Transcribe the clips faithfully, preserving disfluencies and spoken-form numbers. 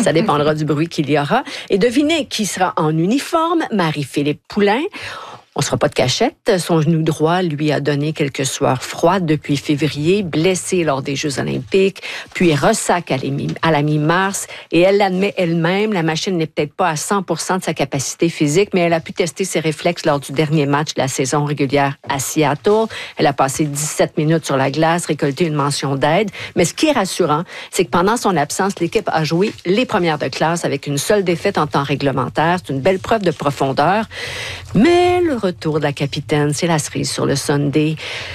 Ça dépendra du bruit qu'il y aura. Et devinez qui sera en uniforme? Marie-Philippe Poulain. On ne sera pas de cachette. Son genou droit lui a donné quelques sueurs froides depuis février, blessé lors des Jeux olympiques, puis ressac à la mi-mars. Et elle l'admet elle-même, la machine n'est peut-être pas à cent pour cent de sa capacité physique, mais elle a pu tester ses réflexes lors du dernier match de la saison régulière à Seattle. Elle a passé dix-sept minutes sur la glace, récolté une mention d'aide. Mais ce qui est rassurant, c'est que pendant son absence, l'équipe a joué les premières de classe avec une seule défaite en temps réglementaire. C'est une belle preuve de profondeur. Mais le retour de la capitaine, c'est la cerise sur le sundae.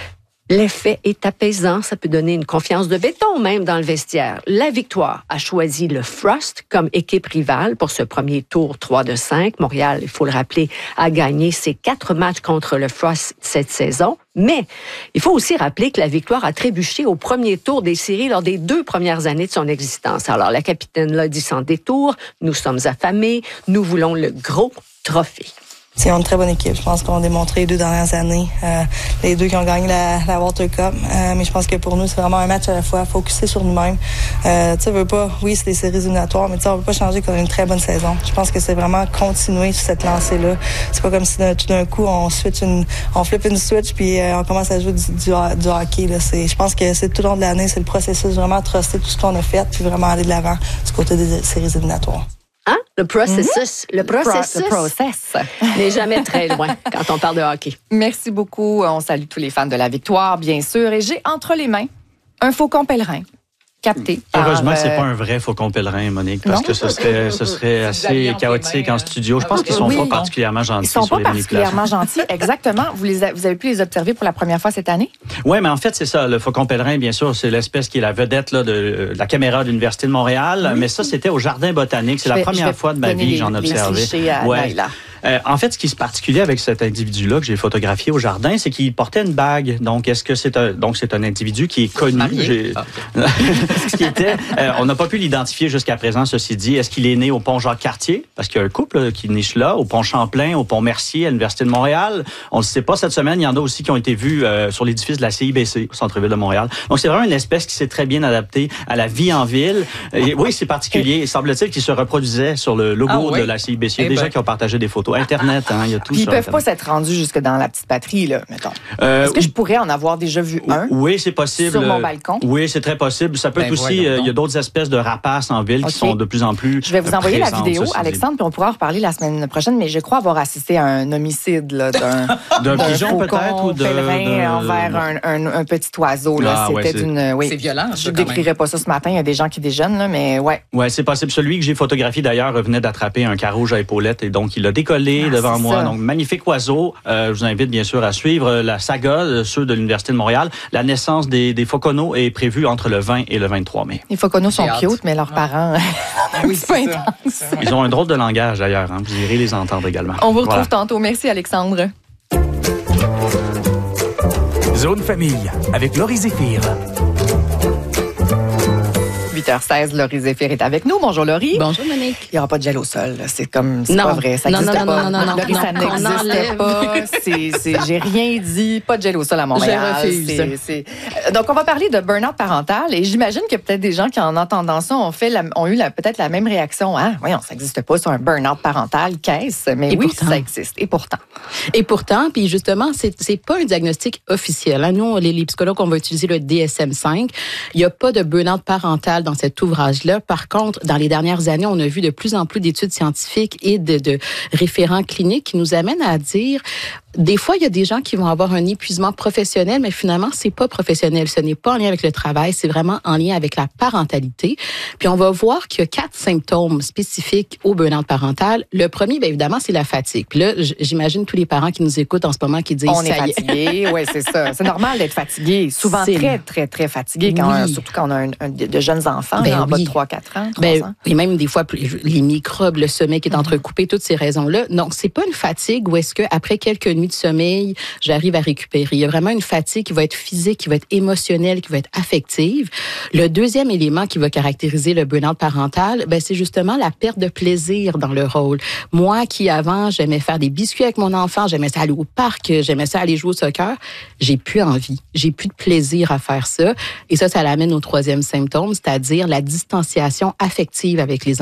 L'effet est apaisant, ça peut donner une confiance de béton même dans le vestiaire. La Victoire a choisi le Frost comme équipe rivale pour ce premier tour trois de cinq. Montréal, il faut le rappeler, a gagné ses quatre matchs contre le Frost cette saison. Mais il faut aussi rappeler que la Victoire a trébuché au premier tour des séries lors des deux premières années de son existence. Alors la capitaine l'a dit sans détour, nous sommes affamés, nous voulons le gros trophée. C'est une très bonne équipe. Je pense qu'on a démontré les deux dernières années. Euh, les deux qui ont gagné la, la Walter Cup. Euh, mais je pense que pour nous, c'est vraiment un match à la fois, focusé sur nous-mêmes. Euh, tu sais, veut pas, oui, c'est des séries éliminatoires, mais tu sais, on veut pas changer qu'on a une très bonne saison. Je pense que c'est vraiment continuer sur cette lancée-là. C'est pas comme si tout d'un coup, on switch une, on flippe une switch puis euh, on commence à jouer du, du, du hockey, là. C'est, je pense que c'est tout au long de l'année, c'est le processus, vraiment truster tout ce qu'on a fait puis vraiment aller de l'avant du côté des séries éliminatoires. Hein? Le processus, mm-hmm. le processus le process n'est jamais très loin quand on parle de hockey. Merci beaucoup. On salue tous les fans de la Victoire, bien sûr. Et j'ai entre les mains un faucon pèlerin capté. Heureusement par, que c'est euh... pas un vrai faucon pèlerin, Monique, parce non? que ce serait, ce serait assez chaotique en studio. Je pense qu'ils sont oui. pas particulièrement gentils. Ils sont sur pas les particulièrement gentils, exactement. Vous, les a, vous avez pu les observer pour la première fois cette année? Oui, mais en fait, c'est ça. Le faucon pèlerin, bien sûr, c'est l'espèce qui est la vedette là, de, de la caméra de l'Université de Montréal. Oui. Mais ça, c'était au Jardin botanique. C'est je la vais, première fois de ma vie que j'en ai observé. Ouais. Euh, en fait, ce qui est particulier avec cet individu-là que j'ai photographié au jardin, c'est qu'il portait une bague. Donc, est-ce que c'est un, donc c'est un individu qui est connu? J'ai... Ah. ce qui était, euh, on n'a pas pu l'identifier jusqu'à présent. Ceci dit, est-ce qu'il est né au pont Jacques-Cartier? Parce qu'il y a un couple là, qui niche là, au pont Champlain, au pont Mercier, à l'Université de Montréal. On ne le sait pas cette semaine. Il y en a aussi qui ont été vus euh, sur l'édifice de la C I B C, au centre-ville de Montréal. Donc, c'est vraiment une espèce qui s'est très bien adaptée à la vie en ville. Et, oui, c'est particulier. Il semble-t-il qu'il se reproduisait sur le logo ah, oui. de la C I B C. Il y a des gens qui ont partagé des photos. Internet, hein, il y a tout Puis ça. Ils peuvent pas s'être rendus jusque dans la petite patrie, là, mettons. Euh, Est-ce que je pourrais en avoir déjà vu un? Oui, c'est possible. Sur mon balcon? Oui, c'est très possible. Ça peut ben être aussi, euh, il y a d'autres espèces de rapaces en ville okay. qui sont de plus en plus Je vais vous envoyer présentes, la vidéo, ça, Alexandre, puis on pourra en reparler la semaine prochaine, mais je crois avoir assisté à un homicide là, d'un, d'un, d'un pigeon peut-être ou de, pèlerin de... envers un, un, un petit oiseau. Là. Ah, C'était ouais, c'est... d'une... Oui. C'est violent. Je ne décrirais pas ça ce matin. Il y a des gens qui déjeunent, là, mais ouais. Oui, c'est possible. Celui que j'ai photographié d'ailleurs venait d'attraper un carouge à épaulettes et donc il a décollé ah, devant moi. Ça. Donc, magnifique oiseau. Euh, je vous invite bien sûr à suivre la saga, ceux de l'Université de Montréal. La naissance des, des fauconneaux est prévue entre le vingt et le vingt-trois mai. Les fauconneaux sont cute, mais leurs ah. parents... oui, c'est ça. Ils ont un drôle de langage d'ailleurs. Hein. Vous irez les entendre également. On vous retrouve voilà. tantôt. Merci Alexandre. Zone Famille avec Laurie Zéphir. huit heures seize, Laurie Zéphir est avec nous. Bonjour Laurie. Bonjour Monique. Il n'y aura pas de gel au sol. C'est comme, c'est non. pas vrai. Ça non, n'existe non, pas. Non, non, non, Laurie, non, ça non, n'existe pas. C'est, c'est, j'ai rien dit. Pas de gel au sol à Montréal. Je refuse. C'est, c'est... Donc, on va parler de burn-out parental. Et j'imagine que peut-être des gens qui, en entendant ça, ont, fait la, ont eu la, peut-être la même réaction. Ah, voyons, ça n'existe pas sur un burn-out parental. Qu'est-ce? Mais et oui, pourtant. ça existe. Et pourtant. Et pourtant, puis justement, c'est, c'est pas un diagnostic officiel. Hein. Nous, les, les psychologues, on va utiliser le D S M cinq. Il n'y a pas de burn-out parental dans cet ouvrage-là. Par contre, dans les dernières années, on a vu de plus en plus d'études scientifiques et de, de référents cliniques qui nous amènent à dire, des fois, il y a des gens qui vont avoir un épuisement professionnel, mais finalement, c'est pas professionnel. Ce n'est pas en lien avec le travail, c'est vraiment en lien avec la parentalité. Puis on va voir qu'il y a quatre symptômes spécifiques au burn-out parental. Le premier, bien évidemment, c'est la fatigue. Puis là, j'imagine tous les parents qui nous écoutent en ce moment qui disent on est ça fatigué, oui, c'est ça. C'est normal d'être fatigué. Souvent c'est... très, très, très fatigué, quand oui. on, surtout quand on a un, un, de jeunes enfants, ben, en oui. bas de trois quatre ans, trois ben, ans. Et même des fois, les microbes, le sommeil qui est entrecoupé, toutes ces raisons-là. Donc, c'est pas une fatigue où est-ce qu'après quelques nuits de sommeil, j'arrive à récupérer. Il y a vraiment une fatigue qui va être physique, qui va être émotionnelle, qui va être affective. Le deuxième élément qui va caractériser le burn-out parental, ben, c'est justement la perte de plaisir dans le rôle. Moi qui, avant, j'aimais faire des biscuits avec mon enfant, j'aimais ça aller au parc, j'aimais ça aller jouer au soccer, j'ai plus envie. J'ai plus de plaisir à faire ça. Et ça, ça l'amène au troisième symptôme, c'est-à-dire la distanciation affective avec les